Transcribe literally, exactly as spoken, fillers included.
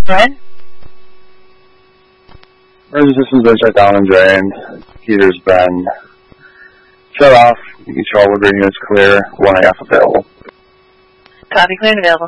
Brian? Emergency system's been shut down and drained. Heater's been shut off. Each all the green units clear. One and a half available. Copy, clear and available.